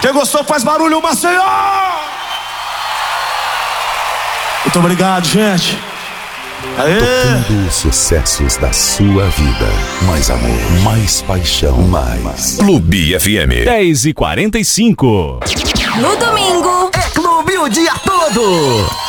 Quem gostou faz barulho, Maceió! Muito obrigado, gente. Aê! Tocando os sucessos da sua vida. Mais amor, mais paixão, mais. Clube FM 10h45. No domingo é clube o dia todo.